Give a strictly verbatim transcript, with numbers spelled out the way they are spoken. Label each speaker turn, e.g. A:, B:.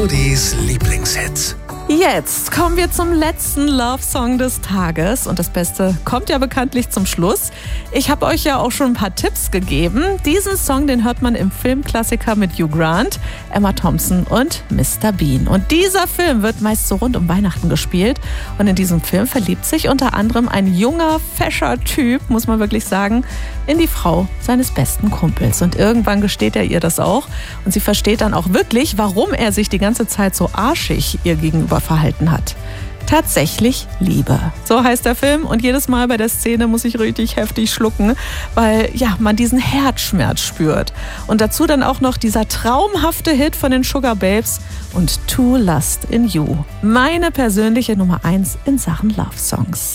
A: Claudis Lieblingshits.
B: Jetzt kommen wir zum letzten Love-Song des Tages und das Beste kommt ja bekanntlich zum Schluss. Ich habe euch ja auch schon ein paar Tipps gegeben. Diesen Song, den hört man im Filmklassiker mit Hugh Grant, Emma Thompson und Mister Bean. Und dieser Film wird meist so rund um Weihnachten gespielt und in diesem Film verliebt sich unter anderem ein junger, fescher Typ, muss man wirklich sagen, in die Frau seines besten Kumpels. Und irgendwann gesteht er ihr das auch und sie versteht dann auch wirklich, warum er sich die ganze Zeit so arschig ihr gegenüber verhalten hat. Tatsächlich Liebe. So heißt der Film und jedes Mal bei der Szene muss ich richtig heftig schlucken, weil ja, man diesen Herzschmerz spürt. Und dazu dann auch noch dieser traumhafte Hit von den Sugar Babes und True Lust in You. Meine persönliche Nummer eins in Sachen Love Songs.